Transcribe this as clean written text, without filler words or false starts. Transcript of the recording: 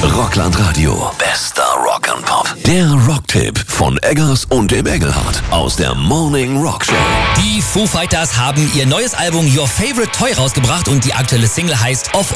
Rockland Radio. Bester Rock'n'Pop. Der Rocktipp von Eggers und dem Engelhardt aus der Morning Rock Show. Die Foo Fighters haben ihr neues Album Your Favorite Toy rausgebracht und die aktuelle Single heißt Of